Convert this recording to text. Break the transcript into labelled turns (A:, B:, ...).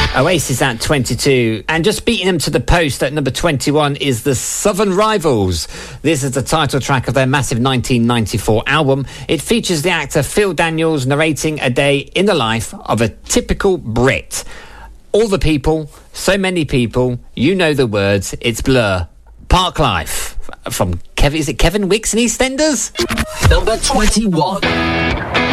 A: Oasis at 22, and just beating them to the post at number 21 is the Southern Rivals. This is the title track of their massive 1994 album. It features the actor Phil Daniels narrating a day in the life of a typical Brit. All the people, so many people, you know the words, it's Blur. Park Life from Kevin, is it Kevin Wicks and EastEnders?
B: Number 21.